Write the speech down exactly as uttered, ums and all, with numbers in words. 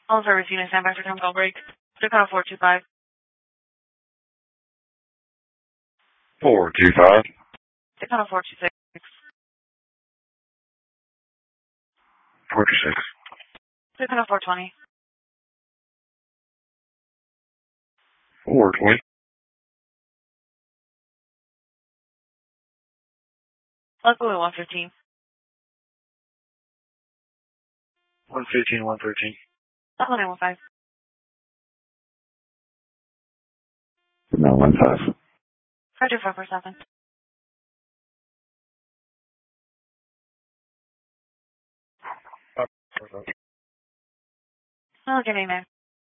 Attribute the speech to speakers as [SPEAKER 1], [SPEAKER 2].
[SPEAKER 1] All service units stand by for time call break. Dakota four two five.
[SPEAKER 2] four two five.
[SPEAKER 1] Dakota four two six.
[SPEAKER 2] four two six.
[SPEAKER 1] Dakota four twenty.
[SPEAKER 2] four twenty.
[SPEAKER 1] Luckily one fifteen.
[SPEAKER 2] one fifteen, one thirteen.
[SPEAKER 1] Luckily one five.
[SPEAKER 2] No, one five.
[SPEAKER 1] Roger four four seven. Okay, man.